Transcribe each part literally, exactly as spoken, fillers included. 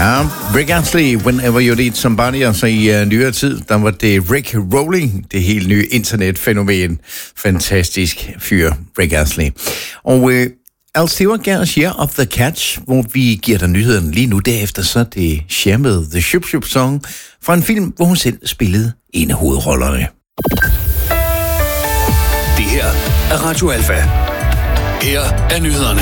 Ja, Rick Astley, Whenever You Need Somebody, og så i uh, nyere tid, der var det Rick Rolling, det helt nye internetfænomen. Fantastisk fyr, Rick Astley. Og uh, altså, det var gerne Share of the Catch, hvor vi giver dig nyheden lige nu. Derefter så det Cher med The Shup Shup Song fra en film, hvor hun selv spillede en af hovedrollerne. Det her er Radio Alfa. Her er nyhederne.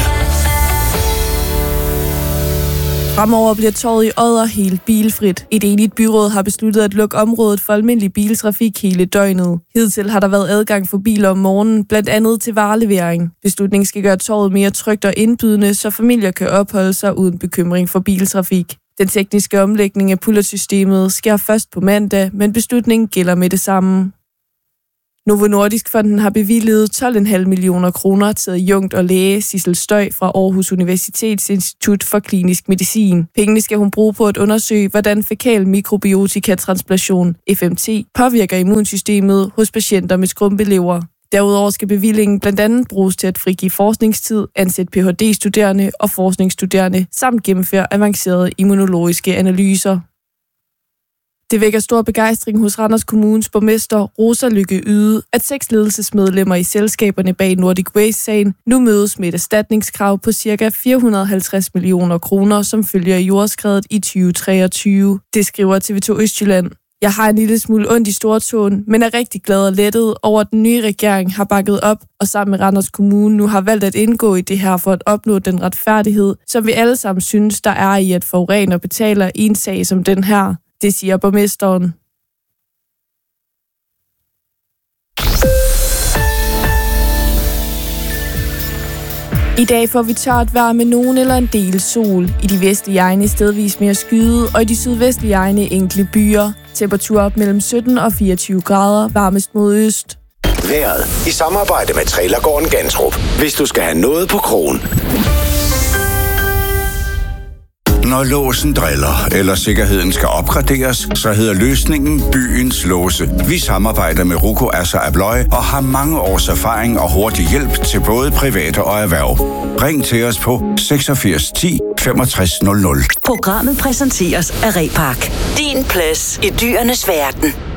Fremover bliver torvet i Odder helt bilfrit. Et enigt byråd har besluttet at lukke området for almindelig biltrafik hele døgnet. Hidtil har der været adgang for biler om morgenen, blandt andet til varelevering. Beslutningen skal gøre torvet mere trygt og indbydende, så familier kan opholde sig uden bekymring for biltrafik. Den tekniske omlægning af pullersystemet sker først på mandag, men beslutningen gælder med det samme. Novo Nordisk Fonden har bevilget tolv komma fem millioner kroner til adjunkt og læge Sissel Støj fra Aarhus Universitetsinstitut for Klinisk Medicin. Pengene skal hun bruge på at undersøge, hvordan fækal mikrobiotikatransplantation, F M T, påvirker immunsystemet hos patienter med skrumpelever. Derudover skal bevillingen blandt andet bruges til at frigive forskningstid, ansætte P H D-studerende og forskningsstuderende, samt gennemføre avancerede immunologiske analyser. Det vækker stor begejstring hos Randers Kommunes borgmester Rosa Lykke Yde, at seks ledelsesmedlemmer i selskaberne bag Nordic Waste-sagen nu mødes med et erstatningskrav på ca. fire hundrede og halvtreds millioner kroner, som følger i jordskredet i tyve treogtyve. Det skriver T V to Østjylland. Jeg har en lille smule ondt i stortåen, men er rigtig glad og lettet over, at den nye regering har bakket op og sammen med Randers Kommune nu har valgt at indgå i det her for at opnå den retfærdighed, som vi alle sammen synes, der er i at forurener og betaler i en sag som den her. Det siger borgmesteren. I dag får vi tørt vejr med nogen eller en del sol. I de vestlige egne stedvis mere skyde, og i de sydvestlige egne enkelte byer. Temperatur op mellem sytten og fireogtyve grader, varmest mod øst. Vejret i samarbejde med Trailergården Gantrup. Hvis du skal have noget på krogen. Når låsen driller, eller sikkerheden skal opgraderes, så hedder løsningen Byens Låse. Vi samarbejder med Ruko Asser Abloy og har mange års erfaring og hurtig hjælp til både private og erhverv. Ring til os på seksogfirs ti femogtres nul nul. Programmet præsenteres af Repark. Din plads i dyrenes verden.